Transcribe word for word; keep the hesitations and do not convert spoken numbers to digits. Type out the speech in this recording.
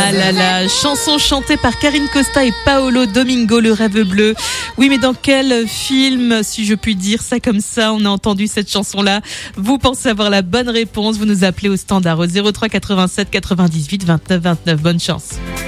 Ah là là, chanson chantée par Karine Costa et Paolo Domingo, Le Rêve Bleu. Oui, mais dans quel film, si je puis dire ça comme ça, on a entendu cette chanson-là? Vous pensez avoir la bonne réponse, vous nous appelez au standard au zéro trois quatre-vingt-sept quatre-vingt-dix-huit vingt-neuf vingt-neuf. Bonne chance.